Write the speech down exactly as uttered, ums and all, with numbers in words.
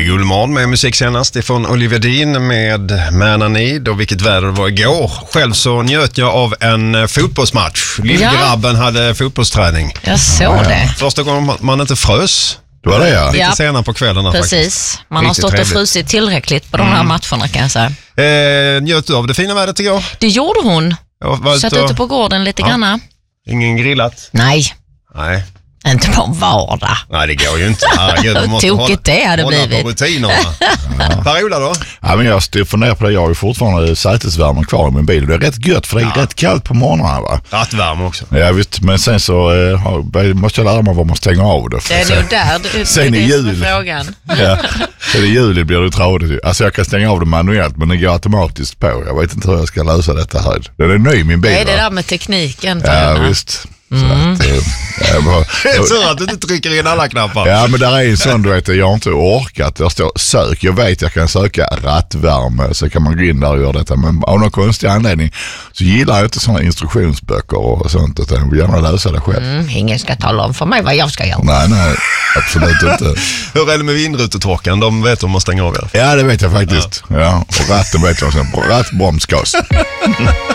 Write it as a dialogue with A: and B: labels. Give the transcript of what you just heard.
A: Gullmorgon med musik senast ifrån Olivia Dean med Man I Need och vilket väder det var igår. Själv så njöt jag av en fotbollsmatch. Lillgrabben ja. hade fotbollsträning.
B: Jag såg det.
A: Första gången man inte frös.
C: Det var det, ja.
A: Lite
B: ja.
A: senare på kvällarna.
B: Precis.
A: Faktiskt.
B: Man har
A: Riktigt
B: stått
A: trevligt.
B: och frusit tillräckligt på de här mm. matcherna kan jag säga.
A: Eh, njöt du av det fina vädret igår?
B: Det gjorde hon.
A: Jag
B: satt och... ute på gården lite ja. granna.
A: Ingen grillat?
B: Nej.
A: Nej.
B: Inte på vardag.
A: Nej, det går ju inte. Herregud,
B: tokigt det hade blivit.
A: På rutinerna. ja. Per-Ola då?
C: Ja, men jag står ner på det. Jag har ju fortfarande sätesvärmen kvar i min bil. Det är rätt gött för det är ja. rätt kallt på morgonen, va?
A: Rätt värme också.
C: Ja, visst. Men sen så eh, måste jag lära mig vad man stänger av det.
B: Det är nog där du,
C: sen
B: det
C: i
B: är
C: jul.
B: frågan.
C: ja. Sen i juli blir det trådigt. Alltså jag kan stänga av det manuellt, men det går automatiskt på. Jag vet inte hur jag ska lösa detta här. Det är ny min bil.
B: Det är det där med tekniken.
C: Ja, visst.
B: Mm.
C: Så att, jag bara,
A: det är så att du inte trycker in alla knappar.
C: Ja, men där är en sån, du vet, jag har inte orkat. Jag står sök, jag vet jag kan söka rattvärme, så kan man gå in där och göra detta. Men av någon konstig anledning så gillar jag inte såna instruktionsböcker och sånt, utan jag vill gärna lösa det själv.
B: Mm, ingen ska tala om för mig vad jag ska göra.
C: Nej, nej, absolut inte.
A: Hur är det med vindrutetorken? De vet om man stänger av det.
C: Ja, det vet jag faktiskt. Ja. Ja. Och ratten vet jag sen. Ratt, bromsgas.